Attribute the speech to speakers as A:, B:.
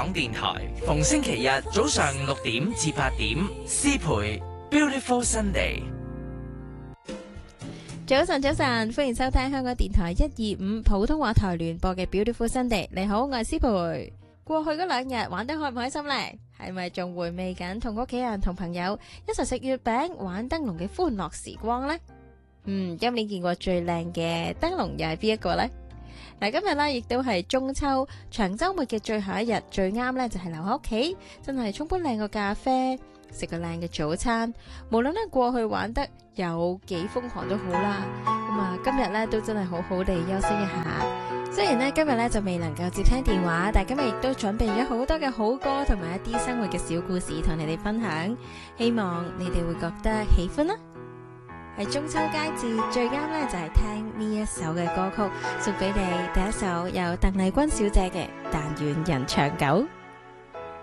A: 港電台，逢星期日早上6點至8點，詩培 Beautiful Sunday。
B: 早晨，歡迎收聽香港電台125普通話台聯播嘅 Beautiful Sunday。你好，我係詩培。過去嗰2日玩得開唔開心呢？係咪仲回味緊同屋企人同朋友一齊食月餅、玩燈籠嘅歡樂時光呢？今年見過最靚嘅燈籠又係邊一個呢？嗱，今日咧亦都係中秋長週末嘅最後一日，最啱咧就係留喺屋企，真係沖杯靚個咖啡，食個靚嘅早餐。無論咧過去玩得有幾瘋狂都好啦，咁啊今日咧都真係好好地休息一下。雖然咧今日咧就未能夠接聽電話，但係今日亦都準備咗好多嘅好歌同埋一啲生活嘅小故事同你哋分享，希望你哋會覺得喜歡啦。係中秋佳節最啱咧就係聽呢一首嘅歌曲，送俾你。第一首由鄧麗君小姐嘅《但願人長久》。